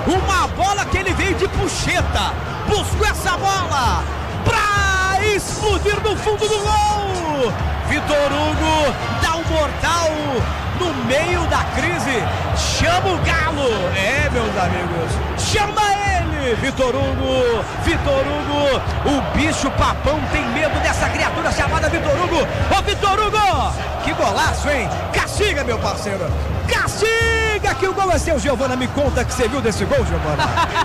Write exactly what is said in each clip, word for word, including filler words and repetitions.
Uma bola que ele veio de puxeta. Buscou essa bola pra explodir no fundo do gol. Vitor Hugo dá um mortal no meio da crise. Chama o Galo. É, meus amigos. Chama ele, Vitor Hugo. Vitor Hugo. O bicho papão tem medo dessa criatura chamada Vitor Hugo. Ô, Vitor Hugo. Que golaço, hein? Castiga, meu parceiro. Castiga que o gol é seu, Giovana. Me conta que você viu desse gol, Giovana.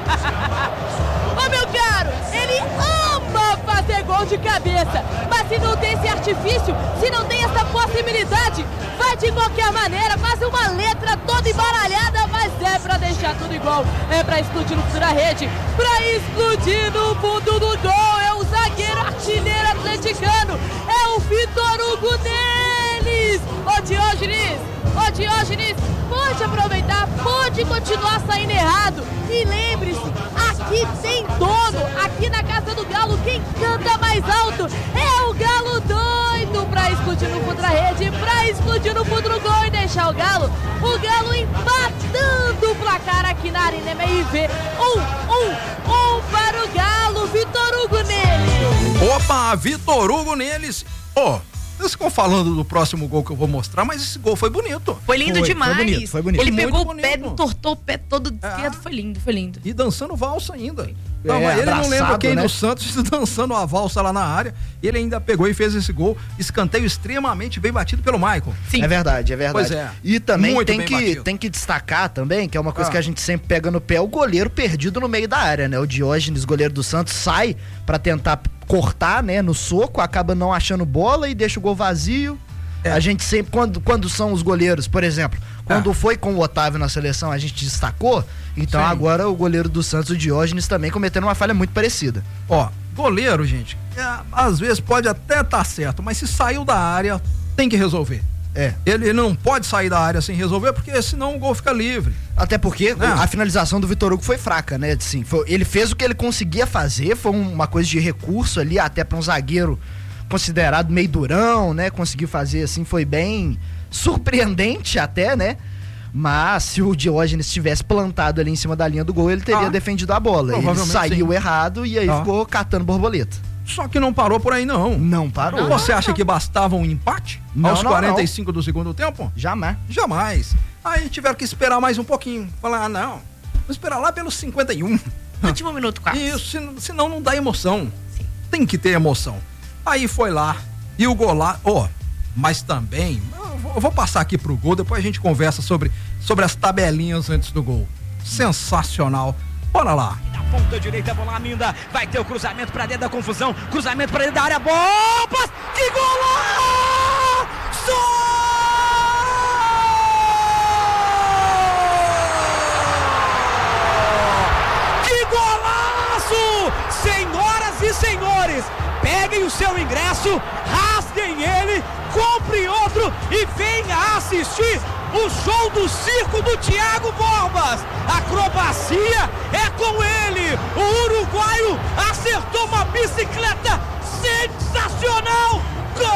Ô, meu caro, ele ama fazer gol de cabeça, mas se não tem esse artifício, se não tem essa possibilidade, vai de qualquer maneira, faz uma letra toda embaralhada, mas é pra deixar tudo igual, é pra explodir no fundo da rede, pra explodir no fundo do gol, é o zagueiro artilheiro atleticano, é o Vitor Hugo deles. Ô, Diógenes, ô, Diógenes, pode aproveitar, pode continuar saindo errado, e lembre-se, aqui tem dono, aqui na casa do Galo, quem canta mais alto é o Galo doido pra explodir no fundo da rede, pra explodir no fundo do gol e deixar o Galo, o Galo empatando o placar aqui na Arena M R V, um, um, um para o Galo, Vitor Hugo neles. Opa, Vitor Hugo neles, ó. Oh. Vocês ficam falando do próximo gol que eu vou mostrar, mas esse gol foi bonito. Foi lindo foi, demais. Foi bonito, foi bonito. Ele Muito pegou bonito. o pé, entortou o pé todo esquerdo, é. Foi lindo, foi lindo. E dançando valsa ainda. É, não, mas ele não lembra quem, né? do Santos dançando a valsa lá na área. Ele ainda pegou e fez esse gol. Escanteio extremamente bem batido pelo Michael. Sim. É verdade, é verdade. Pois é. E também Muito tem bem que, batido. tem que destacar também, que é uma coisa Ah. que a gente sempre pega no pé, o goleiro perdido no meio da área, né? O Diógenes, goleiro do Santos, sai pra tentar cortar, né, no soco, acaba não achando bola e deixa o gol vazio. É. A gente sempre, quando, quando são os goleiros, por exemplo, quando ah. foi com o Otávio na seleção, a gente destacou, então Sim. agora o goleiro do Santos, o Diógenes, também cometendo uma falha muito parecida. Ó, goleiro, gente, é, às vezes pode até estar certo, mas se saiu da área, tem que resolver. É. Ele não pode sair da área sem resolver, porque senão o gol fica livre. Até porque é. a finalização do Vitor Hugo foi fraca, né? Assim, foi, ele fez o que ele conseguia fazer, foi uma coisa de recurso ali, até para um zagueiro considerado meio durão, né? Conseguiu fazer assim, foi bem surpreendente até, né? Mas se o Diógenes tivesse plantado ali em cima da linha do gol, ele teria ah, defendido a bola. Ele saiu sim. errado e aí ah. ficou catando borboleta. Só que não parou por aí, não. Não parou. Não, Você acha não. que bastava um empate não, aos não, quarenta e cinco não. do segundo tempo? Jamais. Jamais. Aí tiveram que esperar mais um pouquinho. Falar, ah, não, vamos esperar lá pelos cinquenta e um. Último minuto quase. Isso, senão não dá emoção. Sim. Tem que ter emoção. Aí foi lá e o gol lá, ó, oh, mas também, eu vou passar aqui pro gol, depois a gente conversa sobre, sobre as tabelinhas antes do gol. Sensacional. Bora lá. Na ponta direita, bola linda, vai ter o cruzamento pra dentro da confusão, cruzamento pra dentro da área, bombas, que golaço! Que golaço! Senhoras e senhores, peguem o seu ingresso, rasguem ele, compre outro e venha assistir o show do circo do Thiago Borbas. A acrobacia é com ele. O uruguaio acertou uma bicicleta sensacional. Gol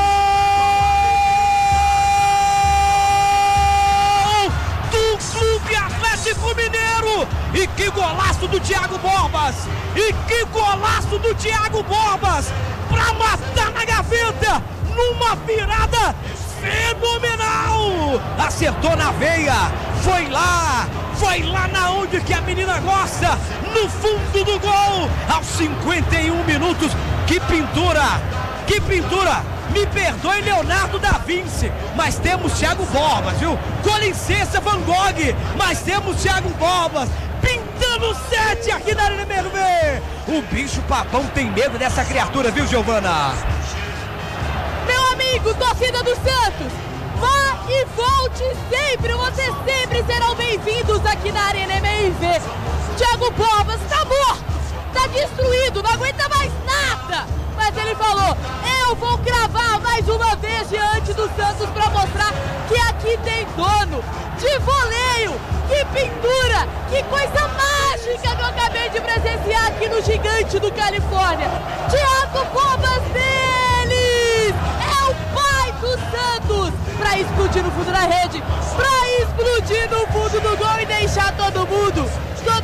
do Clube Atlético Mineiro. E que golaço do Thiago Borbas. E que golaço do Thiago Borbas. Pra matar na gaveta. Numa virada fenomenal. Acertou na veia. Foi lá. Foi lá na onde que a menina gosta. No fundo do gol. Aos cinquenta e um minutos. Que pintura. Que pintura. Me perdoe, Leonardo da Vinci, mas temos Thiago Borbas, viu? Com licença, Van Gogh, mas temos Thiago Borbas pintando sete aqui na Arena M R V. O bicho papão tem medo dessa criatura, viu, Giovana? Meu amigo, torcida do Santos, vá e volte sempre, vocês sempre serão bem-vindos aqui na Arena M R V. Thiago Borbas tá morto, tá destruído, não aguenta mais nada. Mas ele falou, eu vou cravar mais uma vez diante do Santos pra mostrar que aqui tem dono. De voleio, que pintura, que coisa mágica que eu acabei de presenciar aqui no Gigante do Califórnia. Thiago Borbas deles, é o pai do Santos, pra explodir no fundo da rede, pra explodir no fundo do gol e deixar todo mundo, todo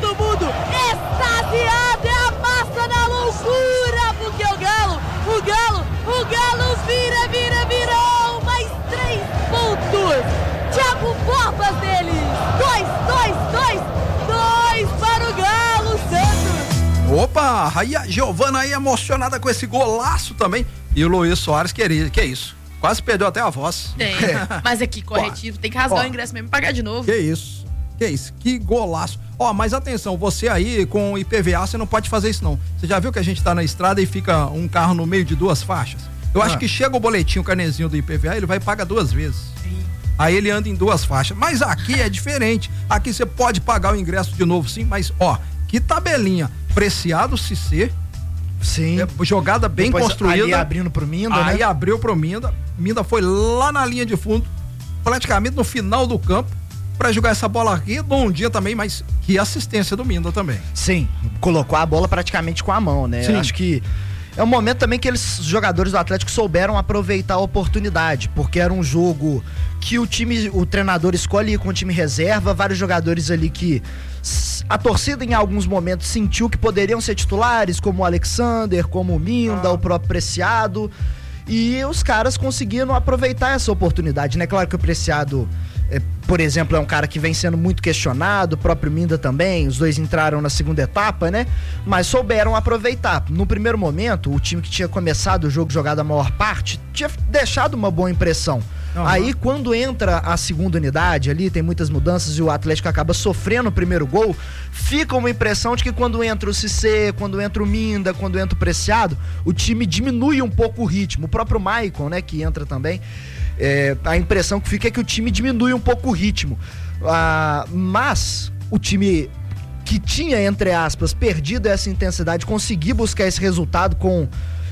Ah, e a Giovana aí emocionada com esse golaço também. E o Luiz Soares, querido, que isso? Quase perdeu até a voz. Tem, mas aqui, corretivo, tem que rasgar ó, o ingresso mesmo e pagar de novo. Que isso, que isso, que golaço. Ó, mas atenção, você aí com I P V A, você não pode fazer isso não. Você já viu que a gente tá na estrada e fica um carro no meio de duas faixas? Eu ah. acho que chega o boletim, o carnezinho do I P V A, ele vai pagar duas vezes. Sim. Aí ele anda em duas faixas. Mas aqui é diferente. Aqui você pode pagar o ingresso de novo sim, mas ó, que tabelinha. Preciado C C. Sim. É, jogada bem Depois, construída. Ali abrindo pro Minda, aí né? Aí abriu pro Minda. Minda foi lá na linha de fundo, praticamente no final do campo, pra jogar essa bola redondinha também, mas que assistência do Minda também. Sim, colocou a bola praticamente com a mão, né? Sim. Acho que é um momento também que eles, os jogadores do Atlético souberam aproveitar a oportunidade, porque era um jogo que o time, o treinador escolhe ir com o time reserva, vários jogadores ali que a torcida em alguns momentos sentiu que poderiam ser titulares, como o Alexander, como o Minda, ah. o próprio Preciado, e os caras conseguiram aproveitar essa oportunidade, né? Claro que o Preciado, é, por exemplo, é um cara que vem sendo muito questionado, o próprio Minda também, os dois entraram na segunda etapa, né? Mas souberam aproveitar. No primeiro momento, o time que tinha começado o jogo, jogado a maior parte, tinha deixado uma boa impressão. Uhum. Aí, quando entra a segunda unidade ali, tem muitas mudanças e o Atlético acaba sofrendo o primeiro gol, fica uma impressão de que quando entra o Cissé, quando entra o Minda, quando entra o Preciado, o time diminui um pouco o ritmo. O próprio Maicon, né, que entra também, é, a impressão que fica é que o time diminui um pouco o ritmo. Ah, mas o time que tinha, entre aspas, perdido essa intensidade, conseguir buscar esse resultado com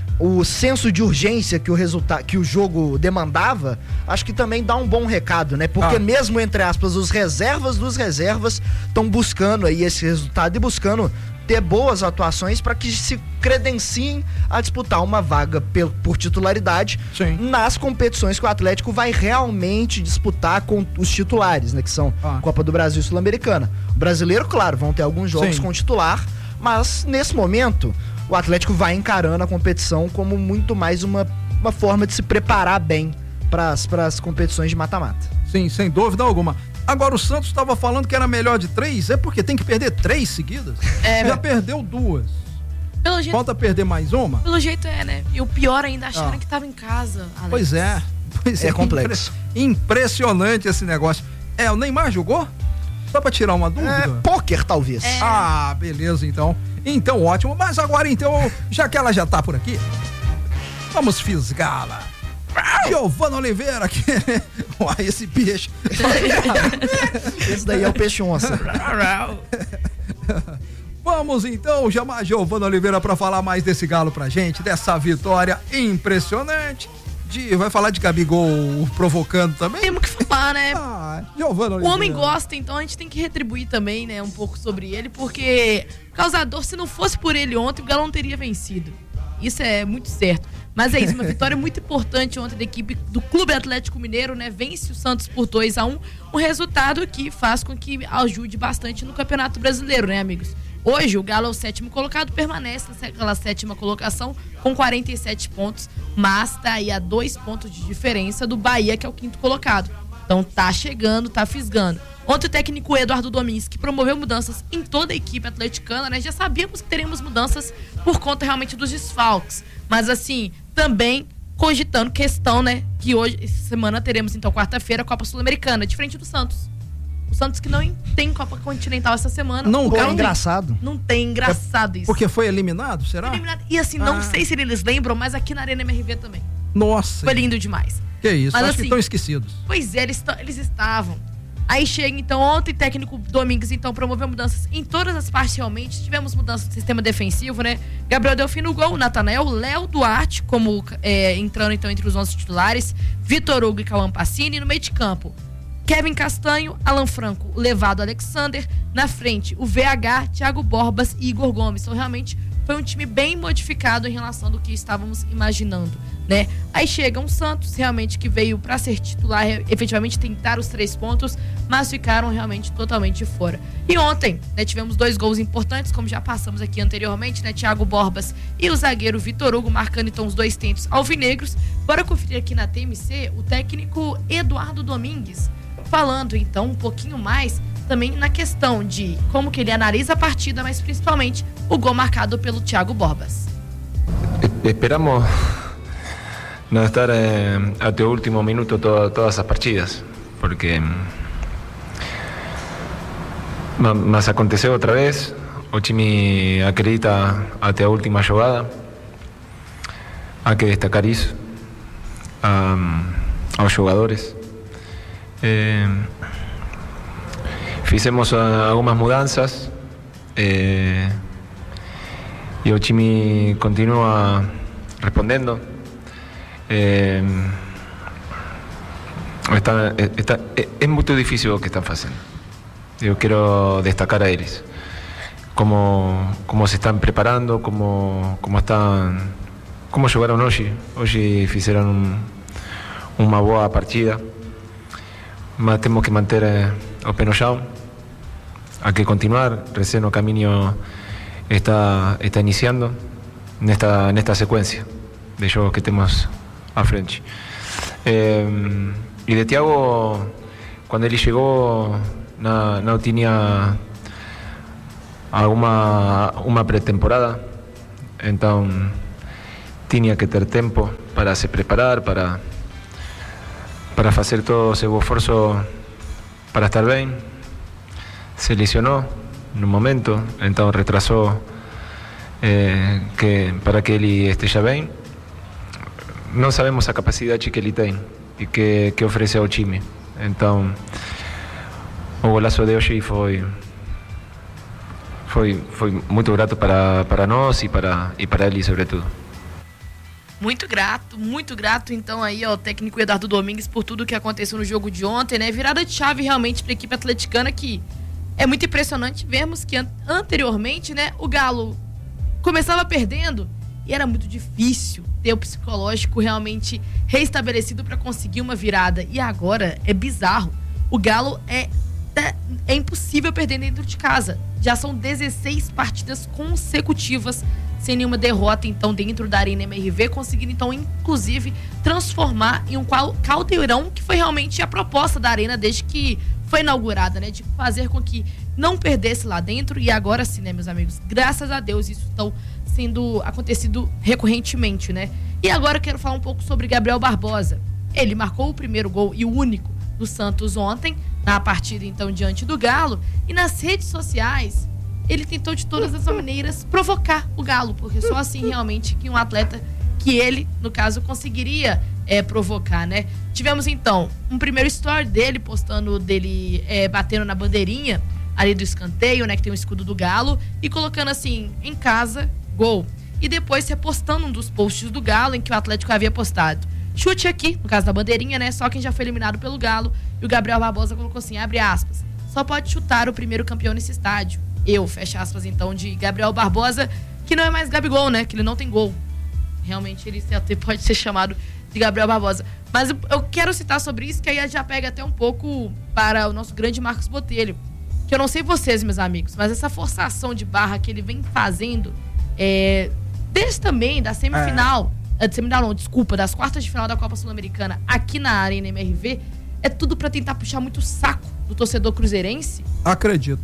o senso de urgência que o resultado, que o jogo demandava, acho que também dá um bom recado, né? Porque ah. mesmo, entre aspas, os reservas dos reservas estão buscando aí esse resultado e buscando ter boas atuações para que se credenciem a disputar uma vaga por, por titularidade Sim. nas competições que o Atlético vai realmente disputar com os titulares, né? Que são ah. Copa do Brasil e Sul-Americana. O brasileiro, claro, vão ter alguns jogos Sim. com titular, mas nesse momento o Atlético vai encarando a competição como muito mais uma, uma forma de se preparar bem para as competições de mata-mata. Sim, sem dúvida alguma. Agora o Santos estava falando que era melhor de três, é porque tem que perder três seguidas? É, Já perdeu duas. Pelo jeito, Falta perder mais uma? Pelo jeito é, né? E o pior ainda, acharam ah. que estava em casa, Alex. Pois é. Pois é, é complexo. Impre- impressionante esse negócio. É, o Neymar jogou? Só pra tirar uma dúvida? É, pôquer, talvez. É. Ah, beleza, então. Então, ótimo. Mas agora, então, já que ela já tá por aqui, vamos fisgá-la. Giovana Oliveira aqui. Uai, esse peixe. Esse daí é o peixe onça. Vamos, então, chamar a Giovana Oliveira pra falar mais desse galo pra gente, dessa vitória impressionante. De, vai falar de Gabigol provocando também? Temos que falar, né? Ah, Giovana o homem gosta, então a gente tem que retribuir também, né, um pouco sobre ele, porque causador, se não fosse por ele ontem, o Galo não teria vencido. Isso é muito certo. Mas é isso, uma vitória muito importante ontem da equipe do Clube Atlético Mineiro, né? Vence o Santos por dois a um, um resultado que faz com que ajude bastante no Campeonato Brasileiro, né, amigos? Hoje o Galo é o sétimo colocado, permanece naquela sétima colocação com quarenta e sete pontos, mas tá aí a dois pontos de diferença do Bahia, que é o quinto colocado. Então tá chegando, tá fisgando. Ontem o técnico Eduardo Domingues, que promoveu mudanças em toda a equipe atleticana, né? Já sabíamos que teríamos mudanças por conta realmente dos desfalques. Mas assim, também cogitando questão, né? Que hoje, essa semana, teremos então quarta-feira a Copa Sul-Americana, diferente do Santos. O Santos que não tem Copa Continental essa semana. Não, é engraçado. Não tem, engraçado isso. Porque foi eliminado, será? Eliminado. E assim, não ah. sei se eles lembram, mas aqui na Arena M R V também. Nossa. Foi lindo demais. Que isso, mas, acho assim, que estão esquecidos. Pois é, eles, eles estavam. Aí chega, então, ontem, técnico Domingues, então, promoveu mudanças em todas as partes, realmente. Tivemos mudanças no sistema defensivo, né? Gabriel Delfim no gol, Natanael, Léo Duarte, como é, entrando, então, entre os nossos titulares, Vitor Hugo e Cauã Pacini. No meio de campo, Kevin Castanho, Alan Franco, Levado Alexander. Na frente, o V H, Thiago Borbas e Igor Gomes. Então, realmente, foi um time bem modificado em relação do que estávamos imaginando, né? Aí chega um Santos, realmente, que veio para ser titular, efetivamente tentar os três pontos, mas ficaram realmente totalmente fora. E ontem, né, tivemos dois gols importantes, como já passamos aqui anteriormente, né? Thiago Borbas e o zagueiro Vitor Hugo, marcando então os dois tentos alvinegros. Bora conferir aqui na T M C o técnico Eduardo Domingues, falando então um pouquinho mais também na questão de como que ele analisa a partida, mas principalmente o gol marcado pelo Thiago Borbas. Esperamos no estar eh, até o último minuto to, todas as partidas, porque mas aconteceu outra vez. O time acredita até a última jogada. Há que destacar isso um, aos jogadores. Eh, fizemos algumas mudanças eh, e o time continua respondendo. Eh, está, está, é muito difícil o que estão fazendo. Eu quero destacar a eles como, como se estão preparando, como, como estão, como jogaram hoje. Hoje fizeram um, uma boa partida, mas temos que manter eh, o pé no chão. Há que continuar. Recién o caminho está, está iniciando nesta, nesta sequência de jogos que temos à frente. Eh, e de Thiago, quando ele chegou, não, não tinha alguma uma pré-temporada, então tinha que ter tempo para se preparar, para para fazer todo o seu esforço para estar bem. Se lesionou no momento, então retrasou eh, que, para que ele esteja bem. Não sabemos a capacidade que ele tem e que, que oferece ao time. Então, o golaço de hoje foi foi foi muito grato para para nós e para e para ele sobretudo. Muito grato, muito grato então aí ao técnico Eduardo Domingues por tudo que aconteceu no jogo de ontem, né? Virada de chave realmente para a equipe atleticana, que é muito impressionante vermos que an- anteriormente, né, o Galo começava perdendo e era muito difícil ter o psicológico realmente reestabelecido para conseguir uma virada. E agora é bizarro. O Galo é é impossível perder dentro de casa. Já são dezesseis partidas consecutivas sem nenhuma derrota, então, dentro da Arena M R V, conseguindo, então, inclusive, transformar em um caldeirão, que foi realmente a proposta da Arena desde que foi inaugurada, né? De fazer com que não perdesse lá dentro. E agora sim, né, meus amigos? Graças a Deus, isso está sendo acontecido recorrentemente, né? E agora eu quero falar um pouco sobre Gabriel Barbosa. Ele marcou o primeiro gol e o único do Santos ontem, na partida, então, diante do Galo. E nas redes sociais, ele tentou de todas as maneiras provocar o Galo, porque só assim realmente que um atleta que ele, no caso, conseguiria é, provocar, né? Tivemos então um primeiro story dele postando dele é, batendo na bandeirinha ali do escanteio, né, que tem o escudo do Galo, e colocando assim, em casa, gol. E depois repostando um dos posts do Galo em que o Atlético havia postado: chute aqui, no caso da bandeirinha, né? Só quem já foi eliminado pelo Galo. E o Gabriel Barbosa colocou assim, abre aspas, só pode chutar o primeiro campeão nesse estádio. Eu, fecha aspas, então, de Gabriel Barbosa, que não é mais Gabigol, né? Que ele não tem gol. Realmente ele até pode ser chamado de Gabriel Barbosa. Mas eu quero citar sobre isso, que aí já pega até um pouco para o nosso grande Marcos Botelho. Que eu não sei vocês, meus amigos, mas essa forçação de barra que ele vem fazendo, é, desde também da semifinal, é. de semifinal não, desculpa, das quartas de final da Copa Sul-Americana, aqui na Arena M R V, é tudo pra tentar puxar muito o saco do torcedor cruzeirense. Acredito.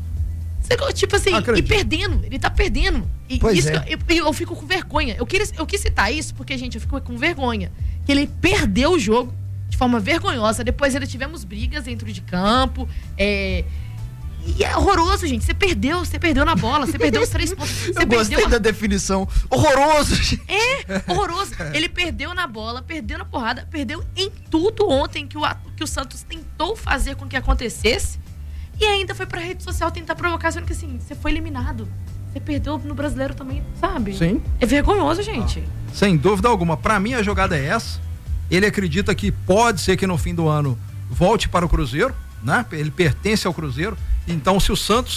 Tipo assim, Acredito. E perdendo, ele tá perdendo. E Pois isso é. que eu, eu, eu fico com vergonha. Eu quis, eu quis citar isso porque, gente, eu fico com vergonha. Que ele perdeu o jogo de forma vergonhosa. Depois ainda tivemos brigas dentro de campo. É... E é horroroso, gente. Você perdeu, você perdeu na bola, você perdeu os três pontos. Você Eu gostei perdeu a... da definição. Horroroso, gente. É, horroroso. Ele perdeu na bola, perdeu na porrada, perdeu em tudo ontem que o, que o Santos tentou fazer com que acontecesse. E ainda foi pra rede social tentar provocar, sendo que assim, você foi eliminado. Você perdeu no Brasileiro também, sabe? Sim. É vergonhoso, gente. Ah, sem dúvida alguma. Pra mim, a jogada é essa. Ele acredita que pode ser que no fim do ano volte para o Cruzeiro, né? Ele pertence ao Cruzeiro. Então, se o Santos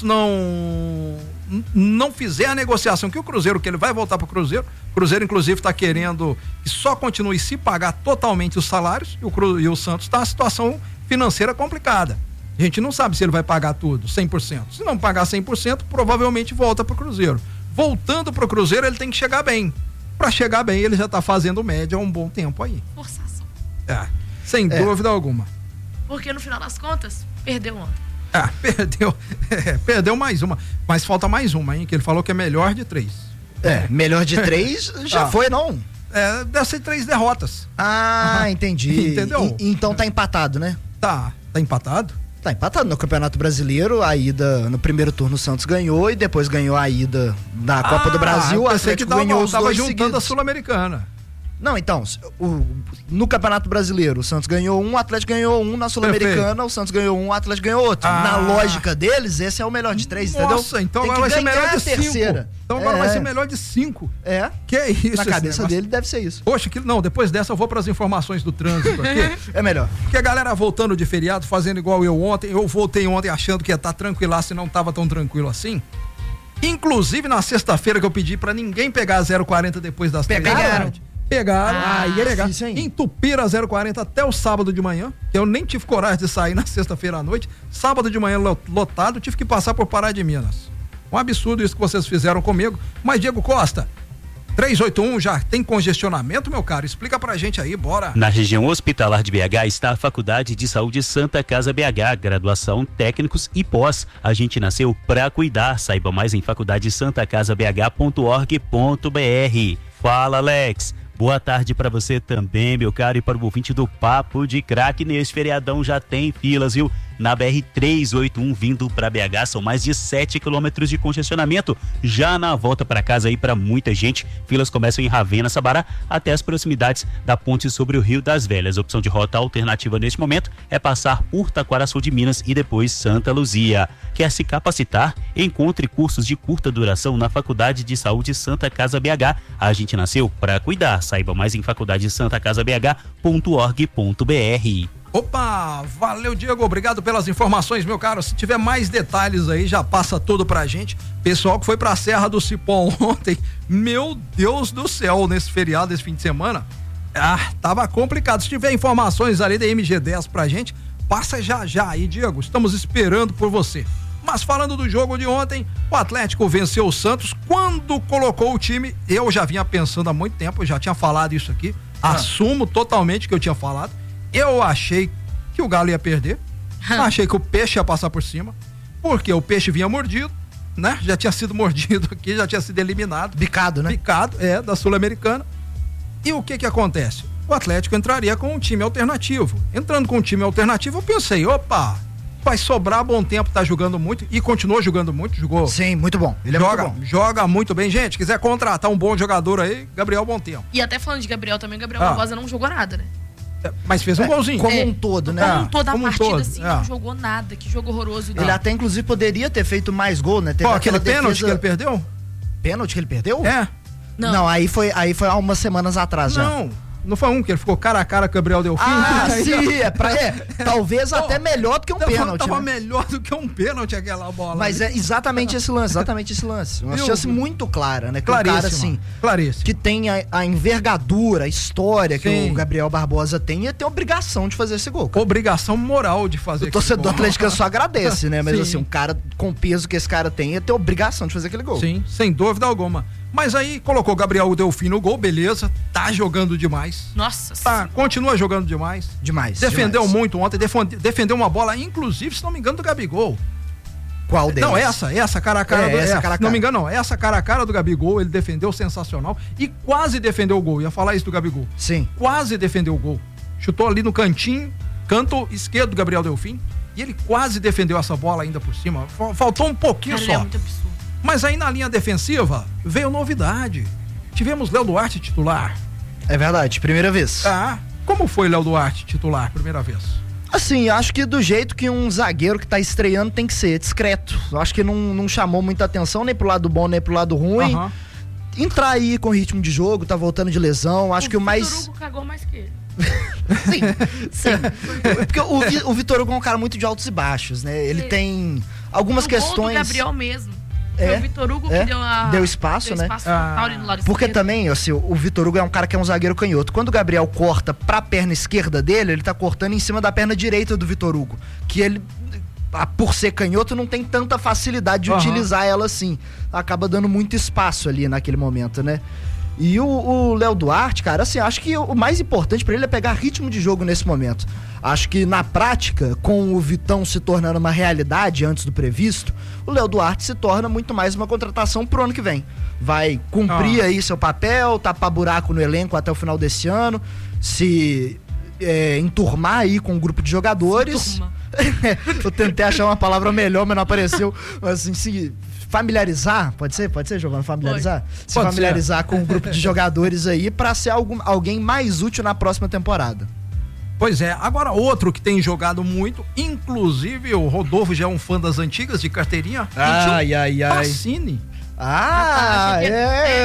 não não fizer a negociação que o Cruzeiro, que ele vai voltar para o Cruzeiro, o Cruzeiro, inclusive, está querendo que só continue se pagar totalmente os salários, e o, Cru, e o Santos está em situação financeira complicada. A gente não sabe se ele vai pagar tudo, cem por cento. Se não pagar cem por cento, provavelmente volta pro Cruzeiro. Voltando pro Cruzeiro, ele tem que chegar bem. Para chegar bem, ele já tá fazendo média há um bom tempo aí. Forçação. É, sem É. dúvida alguma. Porque no final das contas, perdeu ontem. Ah, perdeu. É, perdeu mais uma. Mas falta mais uma, hein? Que ele falou que é melhor de três. É, melhor de três já Ah. foi, não? É, deve ser três derrotas. Ah, Aham. entendi. Entendeu? E- então tá empatado, né? Tá, tá empatado? Tá empatado no Campeonato Brasileiro, a ida no primeiro turno o Santos ganhou e depois ganhou a ida da Copa do Brasil, o eu pensei que Atlético tava, ganhou os tava dois juntando seguidos. a Sul-Americana. Não, então, o, no Campeonato Brasileiro, o Santos ganhou um, o Atlético ganhou um, na Sul-Americana, o Santos ganhou um, o Atlético ganhou outro. Ah. Na lógica deles, esse é o melhor de três, entendeu? Nossa, então Tem agora que vai ser ganhar melhor a de terceira. cinco. Então agora É. vai ser melhor de cinco. É, Que é isso? na esse cabeça negócio? dele deve ser isso. Poxa, que, não, depois dessa eu vou para as informações do trânsito aqui. É melhor. Porque a galera voltando de feriado, fazendo igual eu ontem. Eu voltei ontem achando que ia estar tranquilaço e não estava tão tranquilo assim. Inclusive na sexta-feira que eu pedi pra ninguém pegar a zero quarenta depois das três da Pegaram? tarde. Pegaram. Ah, aí é pegaram. difícil, hein? Entupiram a zero quarenta até o sábado de manhã, que eu nem tive coragem de sair na sexta-feira à noite. Sábado de manhã lo- lotado, tive que passar por Pará de Minas. Um absurdo isso que vocês fizeram comigo. Mas Diego Costa, trezentos e oitenta e um já tem congestionamento, meu caro? Explica pra gente aí, bora. Na região hospitalar de B H está a Faculdade de Saúde Santa Casa B H, graduação técnicos e pós. A gente nasceu pra cuidar. Saiba mais em faculdade santa casa b h ponto org ponto b r. Fala, Alex. Boa tarde para você também, meu caro, e para o ouvinte do Papo de Craque. Nesse feriadão já tem filas, viu? Na B R trezentos e oitenta e um vindo para B H são mais de sete quilômetros de congestionamento. Já na volta para casa aí para muita gente, filas começam em Ravena, Sabará, até as proximidades da ponte sobre o Rio das Velhas. A opção de rota alternativa neste momento é passar por Taquaraçu de Minas e depois Santa Luzia. Quer se capacitar? Encontre cursos de curta duração na Faculdade de Saúde Santa Casa B H. A gente nasceu para cuidar. Saiba mais em faculdade santa casa b h ponto org ponto b r. Opa, valeu Diego, obrigado pelas informações, meu caro. Se tiver mais detalhes aí, já passa tudo pra gente. Pessoal que foi pra Serra do Cipó ontem, meu Deus do céu, nesse feriado, esse fim de semana, ah, tava complicado. Se tiver informações ali da M G dez pra gente, passa já já aí, Diego, estamos esperando por você. Mas falando do jogo de ontem, o Atlético venceu o Santos. Quando colocou o time, eu já vinha pensando há muito tempo, eu já tinha falado isso aqui, ah. assumo totalmente que eu tinha falado. Eu achei que o Galo ia perder, achei que o Peixe ia passar por cima, porque o Peixe vinha mordido, né? Já tinha sido mordido aqui, já tinha sido eliminado. Bicado, né? Bicado, é, da Sul-Americana. E o que que acontece? O Atlético entraria com um time alternativo. Entrando com um time alternativo, eu pensei, opa, vai sobrar bom tempo, tá jogando muito e continuou jogando muito, jogou. Sim, muito bom. Ele joga, é muito bom. joga muito bem. Gente, quiser contratar um bom jogador aí, Gabriel Bom Tempo. E até falando de Gabriel também, Gabriel Ah. Barbosa não jogou nada, né? É, mas fez um É, golzinho. como É. um todo, né? Como um toda a como um partida, todo, assim, é. não jogou nada. Que jogo horroroso dele. Ele até, inclusive, poderia ter feito mais gol, né? Teve Ó, aquele aquela pênalti que ele defesa... perdeu? Pênalti que ele perdeu? É. Não. Não, aí foi, aí foi há umas semanas atrás já. Não, não foi um que ele ficou cara a cara com o Gabriel Delfim? Ah, Aí, sim, é, pra, é. Talvez Pô, até melhor do que um tava, pênalti. Tava né? melhor do que um pênalti aquela bola. Mas ali. é exatamente esse lance, exatamente esse lance. Uma Viu? chance muito clara, né? Que um Claríssima, cara assim, claríssima. que tem a, a envergadura, a história que Sim. o Gabriel Barbosa tem, ia ter obrigação de fazer esse gol. cara. Obrigação moral de fazer O torcedor aquele gol. atleticano só agradece, né? Mas Sim. assim, um cara com o peso que esse cara tem, ia ter obrigação de fazer aquele gol. Sim, sem dúvida alguma. Mas aí colocou o Gabriel Delfim no gol, beleza, tá jogando demais. Nossa. Tá, continua jogando demais. Demais. Defendeu demais. muito ontem, defende- defendeu uma bola, inclusive, se não me engano, do Gabigol. Qual deles? Não, essa, essa cara a cara É, do, essa é, cara a não cara. me engano não, essa cara a cara do Gabigol, ele defendeu sensacional e quase defendeu o gol, ia falar isso do Gabigol. Sim. Quase defendeu o gol. Chutou ali no cantinho, canto esquerdo do Gabriel Delfim, e ele quase defendeu essa bola ainda por cima. Fal- Faltou um pouquinho Cara, só. ele é muito absurdo. Mas aí na linha defensiva veio novidade. Tivemos Léo Duarte titular. É verdade, primeira vez. Ah, como foi Léo Duarte titular primeira vez? Assim, acho que do jeito que um zagueiro que tá estreando tem que ser, discreto. Eu acho que não, não chamou muita atenção, nem pro lado bom, nem pro lado ruim. Aham. Entrar aí com ritmo de jogo, tá voltando de lesão. Acho que o mais. Vitor Hugo cagou mais que ele. Sim, sim. Porque o, Vi- o Vitor Hugo é um cara muito de altos e baixos, né? Ele Sim. tem algumas No gol questões. do Gabriel mesmo. É, Foi o Vitor Hugo é, que deu a... deu espaço, deu né? espaço Ah. total ali no lado Porque esquerdo. também, assim, o Vitor Hugo é um cara que é um zagueiro canhoto. Quando o Gabriel corta pra perna esquerda dele, ele tá cortando em cima da perna direita do Vitor Hugo. Que ele, ah, por ser canhoto, não tem tanta facilidade de Aham. utilizar ela assim. Acaba dando muito espaço ali naquele momento, né? E o o Léo Duarte, cara, assim, acho que o mais importante pra ele é pegar ritmo de jogo nesse momento. Acho que na prática, com o Vitão se tornando uma realidade antes do previsto, o Léo Duarte se torna muito mais uma contratação pro ano que vem. Vai cumprir ah. aí seu papel, tapar buraco no elenco até o final desse ano, se é, enturmar aí com um grupo de jogadores. Eu tentei achar uma palavra melhor, mas não apareceu. Mas assim, se familiarizar, pode ser? Pode ser, Giovana? Familiarizar? Pode. Se pode familiarizar ser. Com um grupo de jogadores aí pra ser algum, alguém mais útil na próxima temporada. Pois é, agora outro que tem jogado muito, inclusive o Rodolfo já é um fã das antigas de carteirinha. Ai, ai, ai. Pacini. Ah, é.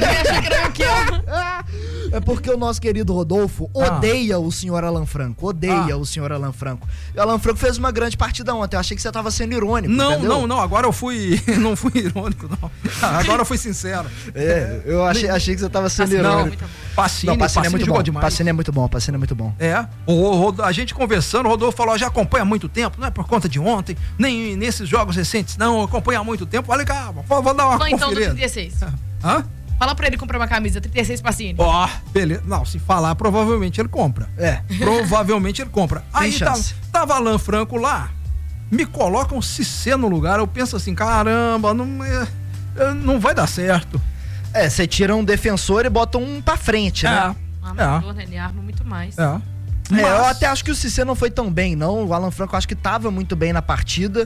É porque o nosso querido Rodolfo odeia ah. o senhor Alan Franco, odeia ah. o senhor Alan Franco. E o Alan Franco fez uma grande partida ontem, eu achei que você tava sendo irônico, Não, entendeu? não, não, agora eu fui, não fui irônico, não. Agora eu fui sincero. É, eu achei, achei que você tava sendo irônico. Não, Pacini, não, Pacini, Pacini é muito bom, demais. Pacini é muito bom, Pacini é muito bom. É, o, o, a gente conversando, o Rodolfo falou, já acompanha há muito tempo, não é por conta de ontem, nem nesses jogos recentes, não, acompanha há muito tempo. Olha cá, vou, vou dar uma Fã, então, conferida. do trinta e seis. Hã? Fala pra ele comprar uma camisa trinta e seis Pacini. Ó, oh, beleza. Não, se falar, provavelmente ele compra. É. Provavelmente ele compra. Aí tá, tava Alan Franco lá, me coloca um Cissé no lugar, eu penso assim, caramba, não, é, não vai dar certo. É, você tira um defensor e bota um pra frente, né? É. Armador, né? Ele arma muito mais. É. Mas... É, eu até acho que o Cissé não foi tão bem, não. O Alan Franco eu acho que tava muito bem na partida.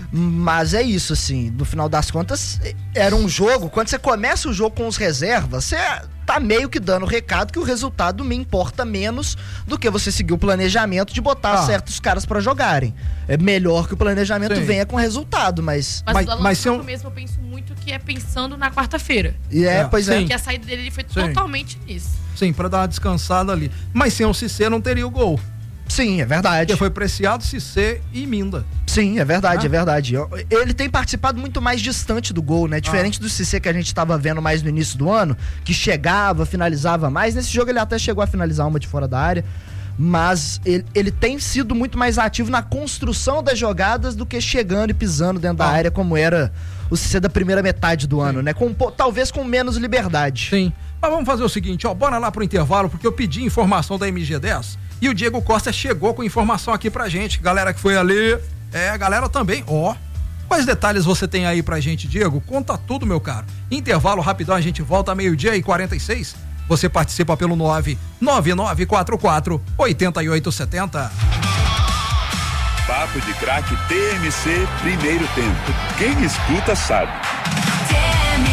Mas é isso, assim, no final das contas, era um jogo, quando você começa o jogo com os reservas, você tá meio que dando o recado que o resultado me importa menos do que você seguir o planejamento de botar ah. certos caras pra jogarem. É melhor que o planejamento Sim. venha com resultado, mas... Mas, mas o Alan mas Franco eu... mesmo eu penso muito que é pensando na quarta-feira. E é, é, pois é. Porque a saída dele foi Sim. totalmente nisso. Sim, pra dar uma descansada ali. Mas sem o Cissé não teria o gol. Sim, é verdade. Porque foi preciado Cissé e Minda. Sim, é verdade, ah. é verdade. Ele tem participado muito mais distante do gol, né? Diferente ah. do Cissé que a gente tava vendo mais no início do ano, que chegava, finalizava mais. Nesse jogo ele até chegou a finalizar uma de fora da área. Mas ele, ele tem sido muito mais ativo na construção das jogadas do que chegando e pisando dentro ah. da área, como era o Cissé da primeira metade do Sim. ano, né? Com, talvez com menos liberdade. Sim. Mas vamos fazer o seguinte, ó, bora lá pro intervalo, porque eu pedi informação da M G dez e o Diego Costa chegou com informação aqui pra gente. Galera que foi ali, é, a galera também, ó. Quais detalhes você tem aí pra gente, Diego? Conta tudo, meu caro. Intervalo rapidão, a gente volta a meio-dia e quarenta e seis. Você participa pelo nove nove nove quatro quatro oito oito sete zero. Papo de Craque T M C, primeiro tempo. Quem escuta sabe. T M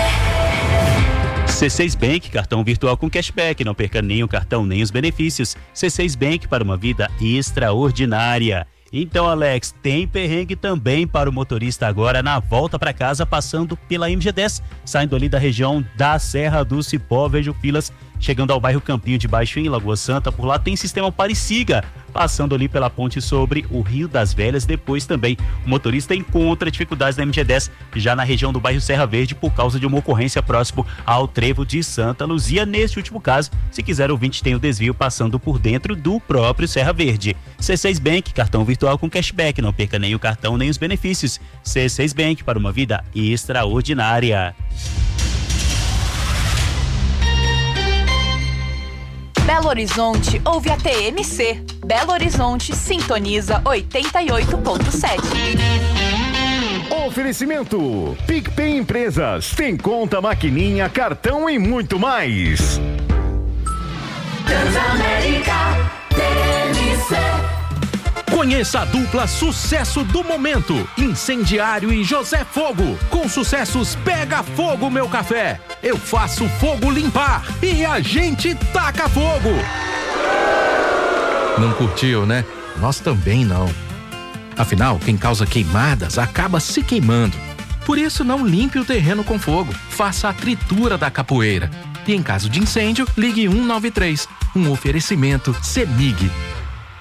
C. C seis Bank, cartão virtual com cashback. Não perca nem o cartão nem os benefícios. C seis Bank para uma vida extraordinária. Então, Alex, tem perrengue também para o motorista agora na volta para casa, passando pela M G dez, saindo ali da região da Serra do Cipó. Vejo filas chegando ao bairro Campinho de Baixo em Lagoa Santa. Por lá tem sistema Pareciga, passando ali pela ponte sobre o Rio das Velhas. Depois também o motorista encontra dificuldades na M G dez já na região do bairro Serra Verde por causa de uma ocorrência próximo ao trevo de Santa Luzia. Neste último caso, se quiser, o ouvinte tem o desvio passando por dentro do próprio Serra Verde. C seis Bank, cartão virtual com cashback. Não perca nem o cartão nem os benefícios. C seis Bank para uma vida extraordinária. Belo Horizonte ouve a T M C. Belo Horizonte sintoniza oitenta e oito ponto sete. Oferecimento PicPay Empresas. Tem conta, maquininha, cartão e muito mais. Transamérica T M C. Conheça a dupla sucesso do momento, Incendiário e José Fogo. Com sucessos Pega Fogo Meu Café, Eu Faço Fogo Limpar e A Gente Taca Fogo. Não curtiu, né? Nós também não. Afinal, quem causa queimadas acaba se queimando. Por isso, não limpe o terreno com fogo. Faça a tritura da capoeira. E em caso de incêndio, ligue um nove três. Um oferecimento CEMIG.